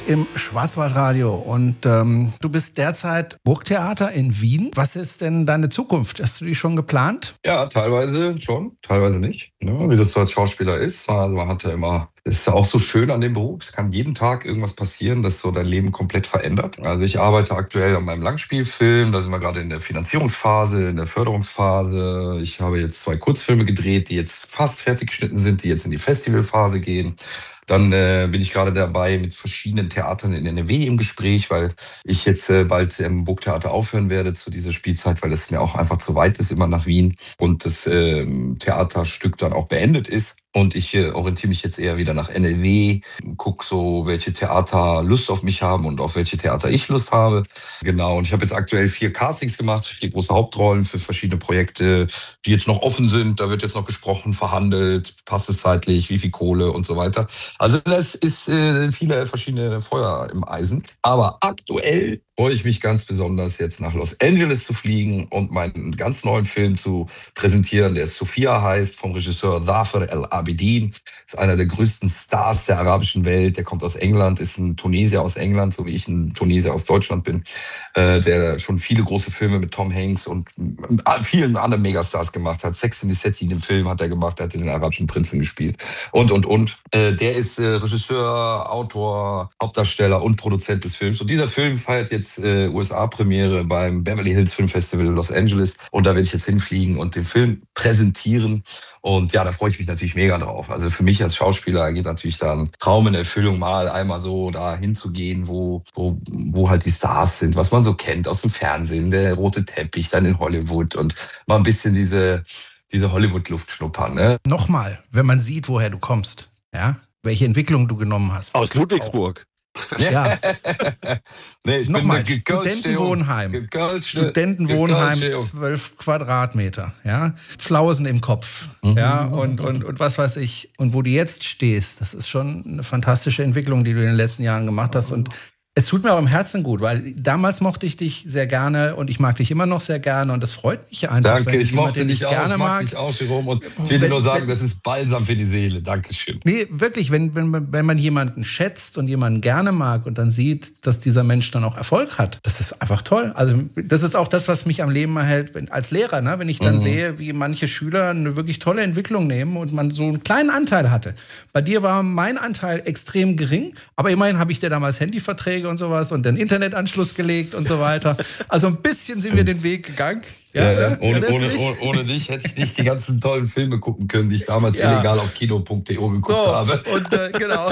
im Schwarzwaldradio und du bist derzeit Burgtheater in Wien. Was ist denn deine Zukunft? Hast du die schon geplant? Ja, teilweise schon, teilweise nicht. Ne? Wie das so als Schauspieler ist. Also man hat ja immer, das ist ja auch so schön an dem Beruf. Es kann jeden Tag irgendwas passieren, das so dein Leben komplett verändert. Also ich arbeite aktuell an meinem Langspielfilm. Da sind wir gerade in der Finanzierungsphase, in der Förderungsphase. Ich habe jetzt 2 Kurzfilme gedreht, die jetzt fast fertig geschnitten sind, die jetzt in die Festivalphase gehen. Dann bin ich gerade dabei mit verschiedenen Theatern in NRW im Gespräch, weil ich jetzt bald im Burgtheater aufhören werde zu dieser Spielzeit, weil es mir auch einfach zu weit ist, immer nach Wien und das Theaterstück dann auch beendet ist. Und ich orientiere mich jetzt eher wieder nach NRW, gucke so, welche Theater Lust auf mich haben und auf welche Theater ich Lust habe. Genau, und ich habe jetzt aktuell 4 Castings gemacht, 4 große Hauptrollen für verschiedene Projekte, die jetzt noch offen sind. Da wird jetzt noch gesprochen, verhandelt, passt es zeitlich, wie viel Kohle und so weiter. Also das ist viele verschiedene Feuer im Eisen. Aber aktuell freue ich mich ganz besonders, jetzt nach Los Angeles zu fliegen und meinen ganz neuen Film zu präsentieren, der Sophia heißt, vom Regisseur Zafer El Abidin. Ist einer der größten Stars der arabischen Welt. Der kommt aus England, ist ein Tunesier aus England, so wie ich ein Tunesier aus Deutschland bin, der schon viele große Filme mit Tom Hanks und vielen anderen Megastars gemacht hat. Sex and the City, den Film hat er gemacht, er hat den arabischen Prinzen gespielt und. Der ist Regisseur, Autor, Hauptdarsteller und Produzent des Films. Und dieser Film feiert jetzt USA-Premiere beim Beverly Hills Film Festival in Los Angeles. Und da werde ich jetzt hinfliegen und den Film präsentieren. Und ja, da freue ich mich natürlich mega drauf. Also für mich als Schauspieler geht natürlich da ein Traum in Erfüllung, mal einmal so da hinzugehen, wo halt die Stars sind, was man so kennt aus dem Fernsehen, der rote Teppich, dann in Hollywood und mal ein bisschen diese Hollywood-Luft schnuppern. Ne? Nochmal, wenn man sieht, woher du kommst, ja, welche Entwicklung du genommen hast. Aus Ludwigsburg. Ja. Nee, ich Nochmal, bin Studentenwohnheim. Gegölzt, 12 Quadratmeter, ja. Flausen im Kopf, ja, und was weiß ich. Und wo du jetzt stehst, das ist schon eine fantastische Entwicklung, die du in den letzten Jahren gemacht hast. Und es tut mir auch im Herzen gut, weil damals mochte ich dich sehr gerne und ich mag dich immer noch sehr gerne und das freut mich einfach. Danke, ich mochte dich auch, gerne ich mag dich auch, Jerome. Und ich will dir nur sagen, das ist balsam für die Seele. Dankeschön. Nee, wirklich, wenn man jemanden schätzt und jemanden gerne mag und dann sieht, dass dieser Mensch dann auch Erfolg hat, das ist einfach toll. Also das ist auch das, was mich am Leben erhält als Lehrer, ne? Wenn ich dann sehe, wie manche Schüler eine wirklich tolle Entwicklung nehmen und man so einen kleinen Anteil hatte. Bei dir war mein Anteil extrem gering, aber immerhin habe ich dir damals Handyverträge und sowas und den Internetanschluss gelegt und so weiter. Also ein bisschen sind wir den Weg gegangen. Ja, ohne dich hätte ich nicht die ganzen tollen Filme gucken können, die ich damals illegal auf kino.de geguckt habe. Und genau.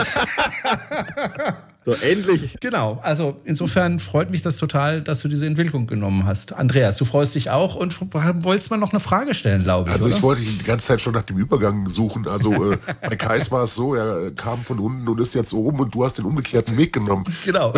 So, endlich. Genau, also insofern freut mich das total, dass du diese Entwicklung genommen hast. Andreas, du freust dich auch und wolltest mal noch eine Frage stellen, glaube ich. Also oder? ich wollte die ganze Zeit schon nach dem Übergang suchen. Also bei Kais war es so, er kam von unten und ist jetzt oben und du hast den umgekehrten Weg genommen. Genau.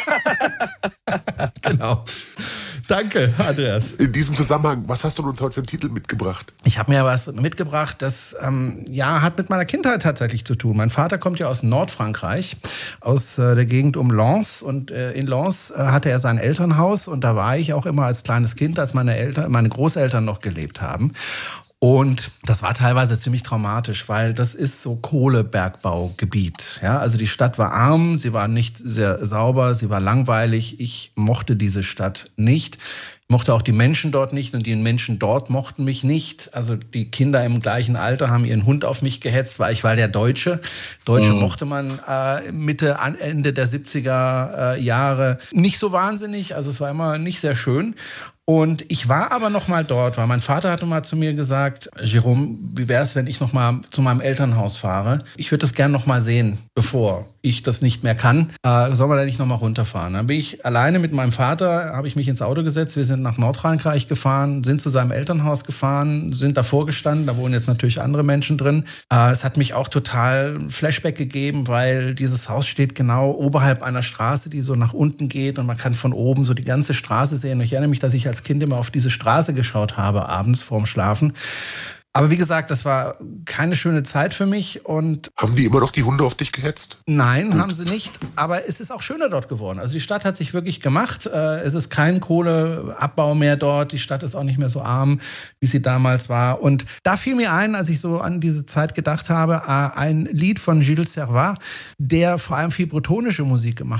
Genau. Danke, Andreas. In diesem Zusammenhang, was hast du uns heute für einen Titel mitgebracht? Ich habe mir was mitgebracht, das hat mit meiner Kindheit tatsächlich zu tun. Mein Vater kommt ja aus Nordfrankreich, aus der Gegend um Lens. Und in Lens hatte er sein Elternhaus. Und da war ich auch immer als kleines Kind, als meine Großeltern noch gelebt haben. Und das war teilweise ziemlich traumatisch, weil das ist so Kohlebergbaugebiet. Ja, also die Stadt war arm, sie war nicht sehr sauber, sie war langweilig. Ich mochte diese Stadt nicht. Ich mochte auch die Menschen dort nicht und die Menschen dort mochten mich nicht. Also die Kinder im gleichen Alter haben ihren Hund auf mich gehetzt, weil ich war der Deutsche. Deutsche mochte man Ende der 70er Jahre nicht so wahnsinnig. Also es war immer nicht sehr schön. Und ich war aber noch mal dort, weil mein Vater hatte mal zu mir gesagt, Jerome, wie wäre es, wenn ich noch mal zu meinem Elternhaus fahre? Ich würde das gern noch mal sehen, bevor ich das nicht mehr kann. Sollen wir da nicht noch mal runterfahren? Dann bin ich alleine mit meinem Vater, habe ich mich ins Auto gesetzt. Wir sind nach Nordfrankreich gefahren, sind zu seinem Elternhaus gefahren, sind davor gestanden. Da wohnen jetzt natürlich andere Menschen drin. Es hat mich auch total Flashback gegeben, weil dieses Haus steht genau oberhalb einer Straße, die so nach unten geht und man kann von oben so die ganze Straße sehen. Und ich erinnere mich, dass ich als Kind immer auf diese Straße geschaut habe, abends vorm Schlafen. Aber wie gesagt, das war keine schöne Zeit für mich. Und haben die immer noch die Hunde auf dich gehetzt? Nein, haben sie nicht. Aber es ist auch schöner dort geworden. Also die Stadt hat sich wirklich gemacht. Es ist kein Kohleabbau mehr dort. Die Stadt ist auch nicht mehr so arm, wie sie damals war. Und da fiel mir ein, als ich so an diese Zeit gedacht habe, ein Lied von Gilles Servat, der vor allem viel bretonische Musik gemacht